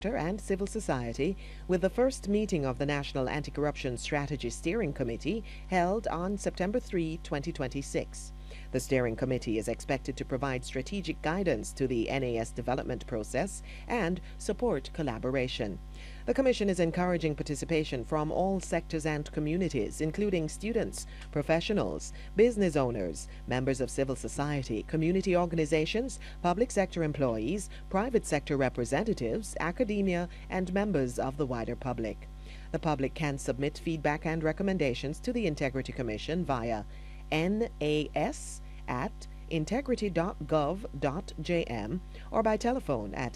and civil society with the first meeting of the National Anti-Corruption Strategy Steering Committee held on September 3, 2026. The steering committee is expected to provide strategic guidance to the NAS development process and support collaboration. The Commission is encouraging participation from all sectors and communities, including students, professionals, business owners, members of civil society, community organizations, public sector employees, private sector representatives, academia, and members of the wider public. The public can submit feedback and recommendations to the Integrity Commission via nas@integrity.gov.jm or by telephone at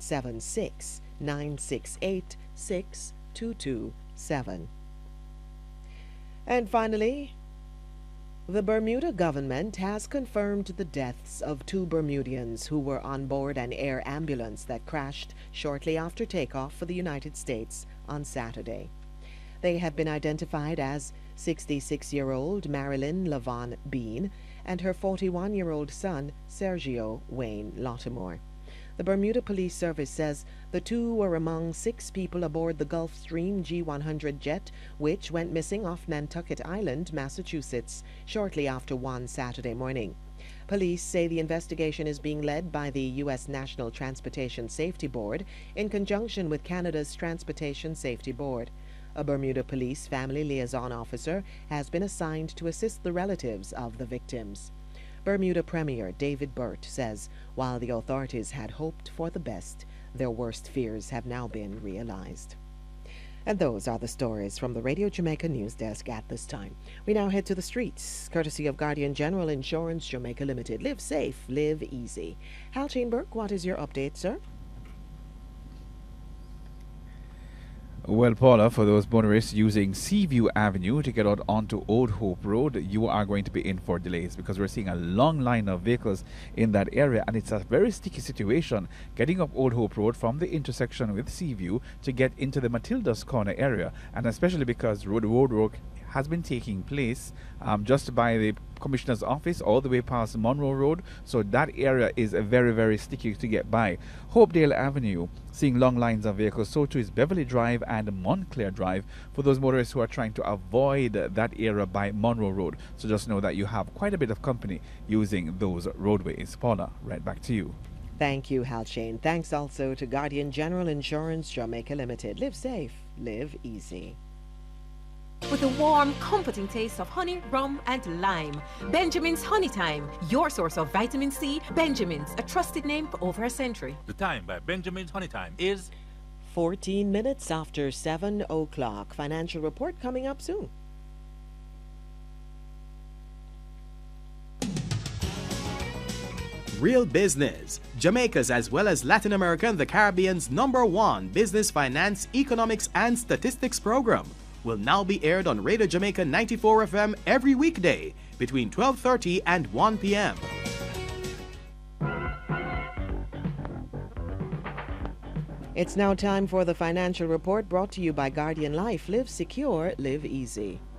876-968-6227. And finally, the Bermuda government has confirmed the deaths of 2 Bermudians who were on board an air ambulance that crashed shortly after takeoff for the United States on Saturday. They have been identified as 66-year-old Marilyn Lavon Bean and her 41-year-old son, Sergio Wayne Lottimore. The Bermuda Police Service says the 2 were among 6 people aboard the Gulfstream G100 jet, which went missing off Nantucket Island, Massachusetts, shortly after 1 Saturday morning. Police say the investigation is being led by the U.S. National Transportation Safety Board in conjunction with Canada's Transportation Safety Board. A Bermuda Police Family Liaison Officer has been assigned to assist the relatives of the victims. Bermuda Premier David Burt says while the authorities had hoped for the best, their worst fears have now been realized. And those are the stories from the Radio Jamaica News Desk at this time. We now head to the streets, courtesy of Guardian General Insurance Jamaica Limited. Live safe, live easy. Hal Chainberg, what is your update, sir? Well, Paula, for those motorists using Seaview Avenue to get out onto Old Hope Road, you are going to be in for delays because we're seeing a long line of vehicles in that area, and it's a very sticky situation getting up Old Hope Road from the intersection with Seaview to get into the Matilda's Corner area, and especially because road work has been taking place just by the Commissioner's office all the way past Monroe Road, so that area is very, very sticky to get by. Hopedale Avenue, seeing long lines of vehicles, so too is Beverly Drive and Montclair Drive for those motorists who are trying to avoid that area by Monroe Road. So just know that you have quite a bit of company using those roadways. Paula, right back to you. Thank you, Hal Shane. Thanks also to Guardian General Insurance Jamaica Limited. Live safe, live easy. With a warm, comforting taste of honey, rum, and lime. Benjamin's Honey Time, your source of vitamin C. Benjamin's, a trusted name for over a century. The time by Benjamin's Honey Time is 14 minutes after 7 o'clock. Financial report coming up soon. Real Business, Jamaica's as well as Latin America and the Caribbean's #1 business, finance, economics, and statistics program, will now be aired on Radio Jamaica 94 FM every weekday between 12:30 and 1 p.m. It's now time for the financial report brought to you by Guardian Life. Live secure, live easy.